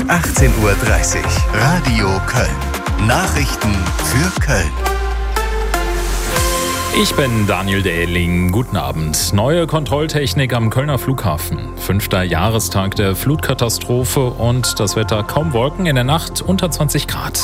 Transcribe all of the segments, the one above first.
18:30 Uhr. Radio Köln. Nachrichten für Köln. Ich bin Daniel Dehling. Guten Abend. Neue Kontrolltechnik am Kölner Flughafen. 5. Jahrestag der Flutkatastrophe und das Wetter kaum Wolken, in der Nacht unter 20 Grad.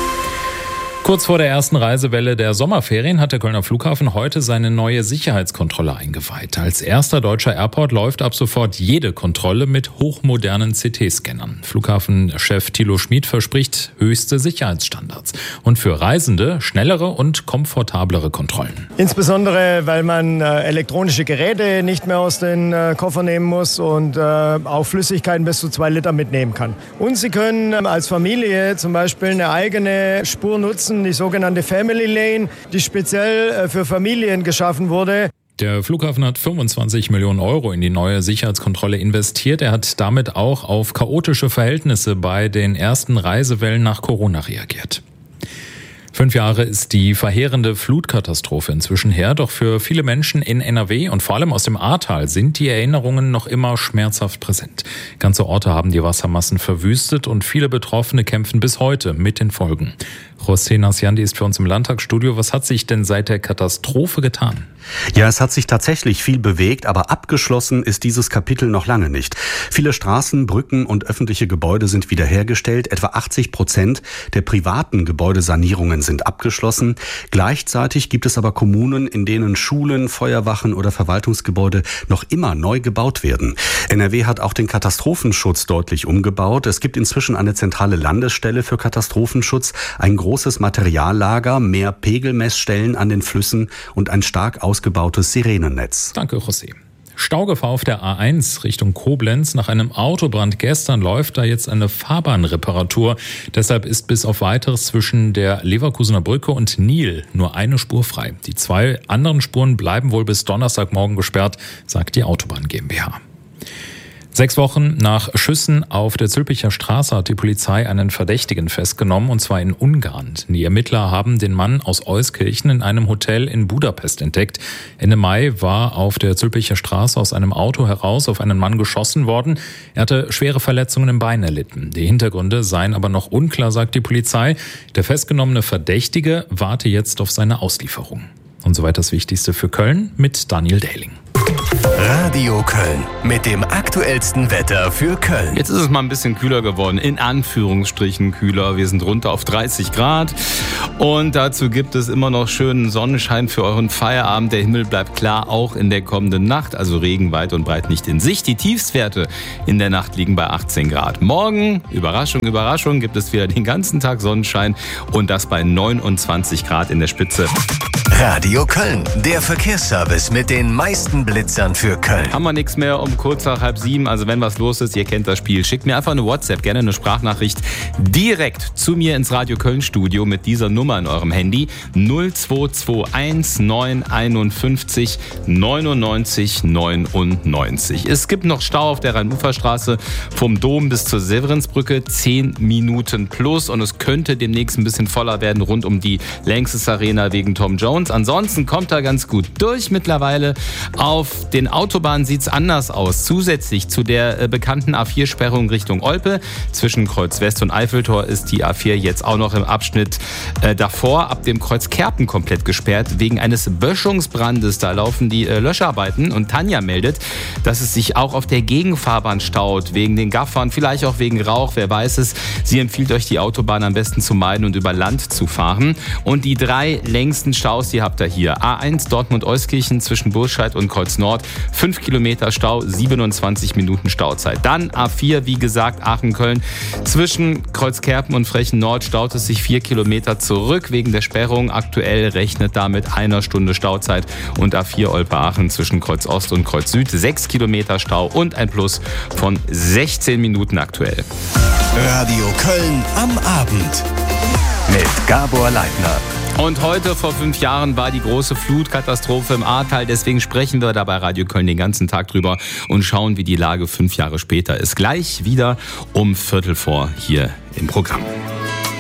Kurz vor der ersten Reisewelle der Sommerferien hat der Kölner Flughafen heute seine neue Sicherheitskontrolle eingeweiht. Als erster deutscher Airport läuft ab sofort jede Kontrolle mit hochmodernen CT-Scannern. Flughafenchef Thilo Schmid verspricht höchste Sicherheitsstandards und für Reisende schnellere und komfortablere Kontrollen. Insbesondere, weil man elektronische Geräte nicht mehr aus den Koffer nehmen muss und auch Flüssigkeiten bis zu 2 Liter mitnehmen kann. Und Sie können als Familie zum Beispiel eine eigene Spur nutzen, die sogenannte Family Lane, die speziell für Familien geschaffen wurde. Der Flughafen hat 25 Millionen Euro in die neue Sicherheitskontrolle investiert. Er hat damit auch auf chaotische Verhältnisse bei den ersten Reisewellen nach Corona reagiert. 5 Jahre ist die verheerende Flutkatastrophe inzwischen her, doch für viele Menschen in NRW und vor allem aus dem Ahrtal sind die Erinnerungen noch immer schmerzhaft präsent. Ganze Orte haben die Wassermassen verwüstet und viele Betroffene kämpfen bis heute mit den Folgen. José Nasciandi ist für uns im Landtagsstudio. Was hat sich denn seit der Katastrophe getan? Ja, es hat sich tatsächlich viel bewegt, aber abgeschlossen ist dieses Kapitel noch lange nicht. Viele Straßen, Brücken und öffentliche Gebäude sind wiederhergestellt. Etwa 80% der privaten Gebäudesanierungen sind abgeschlossen. Gleichzeitig gibt es aber Kommunen, in denen Schulen, Feuerwachen oder Verwaltungsgebäude noch immer neu gebaut werden. NRW hat auch den Katastrophenschutz deutlich umgebaut. Es gibt inzwischen eine zentrale Landesstelle für Katastrophenschutz, ein großes Materiallager, mehr Pegelmessstellen an den Flüssen und ein stark ausgebautes Sirenennetz. Danke, José. Staugefahr auf der A1 Richtung Koblenz. Nach einem Autobrand gestern läuft da jetzt eine Fahrbahnreparatur. Deshalb ist bis auf Weiteres zwischen der Leverkusener Brücke und Nil nur eine Spur frei. Die 2 anderen Spuren bleiben wohl bis Donnerstagmorgen gesperrt, sagt die Autobahn GmbH. 6 Wochen nach Schüssen auf der Zülpicher Straße hat die Polizei einen Verdächtigen festgenommen, und zwar in Ungarn. Die Ermittler haben den Mann aus Euskirchen in einem Hotel in Budapest entdeckt. Ende Mai war auf der Zülpicher Straße aus einem Auto heraus auf einen Mann geschossen worden. Er hatte schwere Verletzungen im Bein erlitten. Die Hintergründe seien aber noch unklar, sagt die Polizei. Der festgenommene Verdächtige warte jetzt auf seine Auslieferung. Und soweit das Wichtigste für Köln mit Daniel Dehling. Radio Köln mit dem aktuellsten Wetter für Köln. Jetzt ist es mal ein bisschen kühler geworden, in Anführungsstrichen kühler. Wir sind runter auf 30 Grad und dazu gibt es immer noch schönen Sonnenschein für euren Feierabend. Der Himmel bleibt klar, auch in der kommenden Nacht, also Regen weit und breit nicht in Sicht. Die Tiefstwerte in der Nacht liegen bei 18 Grad. Morgen, Überraschung, Überraschung, gibt es wieder den ganzen Tag Sonnenschein und das bei 29 Grad in der Spitze. Radio Köln, der Verkehrsservice mit den meisten Blitzern für Köln. Haben wir nichts mehr um kurz nach 6:30, also wenn was los ist, ihr kennt das Spiel. Schickt mir einfach eine WhatsApp, gerne eine Sprachnachricht direkt zu mir ins Radio Köln Studio mit dieser Nummer in eurem Handy 0221 951 99 99. Es gibt noch Stau auf der Rhein-Ufer-Straße vom Dom bis zur Severinsbrücke, 10 Minuten plus, und es könnte demnächst ein bisschen voller werden rund um die Lanxess Arena wegen Tom Jones. Ansonsten kommt er ganz gut durch mittlerweile. Auf den Autobahnen sieht es anders aus. Zusätzlich zu der bekannten A4-Sperrung Richtung Olpe zwischen Kreuz West und Eiffeltor ist die A4 jetzt auch noch im Abschnitt davor ab dem Kreuz Kerpen komplett gesperrt wegen eines Böschungsbrandes. Da laufen die Löscharbeiten und Tanja meldet, dass es sich auch auf der Gegenfahrbahn staut, wegen den Gaffern, vielleicht auch wegen Rauch, wer weiß es. Sie empfiehlt euch, die Autobahn am besten zu meiden und über Land zu fahren. Und die 3 längsten Staus, die habt ihr hier. A1 Dortmund-Euskirchen zwischen Burscheid und Kreuz Nord, 5 Kilometer Stau, 27 Minuten Stauzeit. Dann A4, wie gesagt, Aachen-Köln. Zwischen Kreuzkerpen und Frechen Nord staut es sich 4 Kilometer zurück wegen der Sperrung. Aktuell rechnet damit 1 Stunde Stauzeit. Und A4 Olpe-Aachen zwischen Kreuz Ost und Kreuz Süd, 6 Kilometer Stau und ein Plus von 16 Minuten aktuell. Radio Köln am Abend mit Gabor Leitner. Und heute vor 5 Jahren war die große Flutkatastrophe im Ahrtal. Deswegen sprechen wir da bei Radio Köln den ganzen Tag drüber und schauen, wie die Lage 5 Jahre später ist. Gleich wieder um 3:15 hier im Programm.